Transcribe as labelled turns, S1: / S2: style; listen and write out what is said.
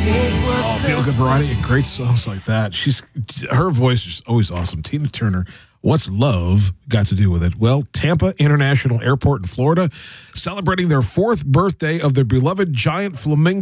S1: Oh, feel good variety and great songs like that. Her voice is always awesome. Tina Turner. What's love got to do with it? Well, Tampa International Airport in Florida, celebrating their 4th birthday of their beloved giant flamingo.